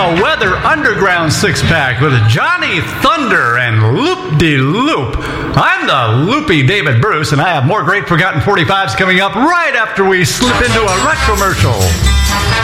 the Weather Underground six-pack with Johnny Thunder and Loop-de-Loop. I'm the loopy David Bruce, and I have more great Forgotten 45s coming up right after we slip into a retro commercial.